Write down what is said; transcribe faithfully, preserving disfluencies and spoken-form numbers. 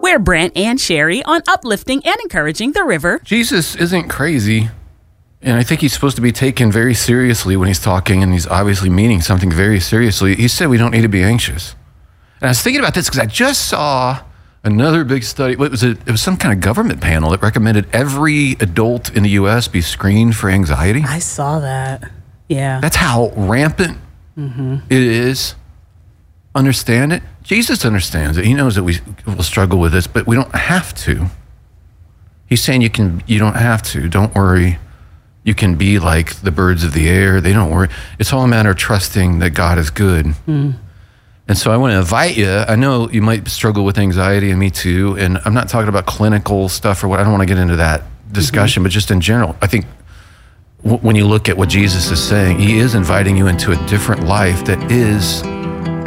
We're Brent and Sherry on uplifting and encouraging the river. Jesus isn't crazy, and I think he's supposed to be taken very seriously when he's talking, and he's obviously meaning something very seriously. He said we don't need to be anxious. And I was thinking about this because I just saw another big study. What was it? It was some kind of government panel that recommended every adult in the U S be screened for anxiety. I saw that. Yeah. That's how rampant mm-hmm. it is. Understand it. Jesus understands it. He knows that we will struggle with this, but we don't have to. He's saying you can. You don't have to. Don't worry. You can be like the birds of the air. They don't worry. It's all a matter of trusting that God is good. Mm. And so I want to invite you. I know you might struggle with anxiety, and me too. And I'm not talking about clinical stuff or what. I don't want to get into that discussion, mm-hmm. but just in general, I think w- when you look at what Jesus is saying, he is inviting you into a different life that is